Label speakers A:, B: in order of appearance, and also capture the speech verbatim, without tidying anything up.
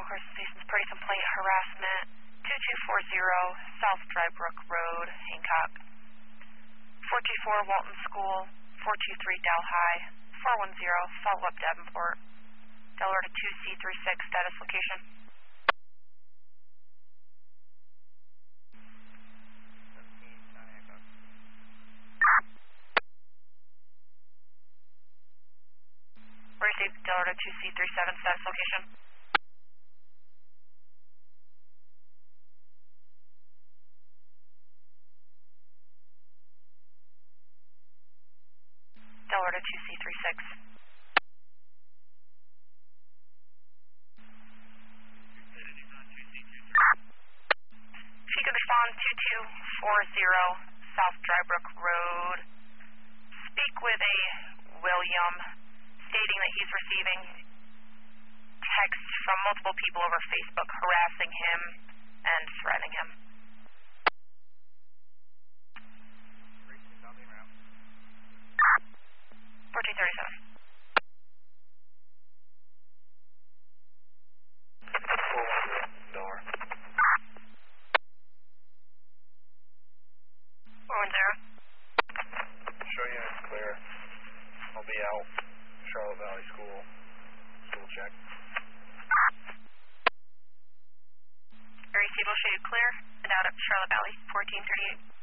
A: Carson Station's party complaint harassment, two two four zero South Drybrook Road, Hancock. four two four Walton School, four two three Delhi, four one zero follow-up Davenport. Delaware to two C three six, status location. Received Delaware to two C three seven, status location. Delaware to two C three six. If you could respond two two four zero South Drybrook Road, speak with a William, stating that he's receiving texts from multiple people over Facebook harassing him and threatening him. fourteen thirty-seven.
B: Door.
A: four one zero.
B: Show units clear. I'll be out. Charlotte Valley School. School check.
A: Area Stable, show you clear and out at Charlotte Valley, fourteen thirty-eight.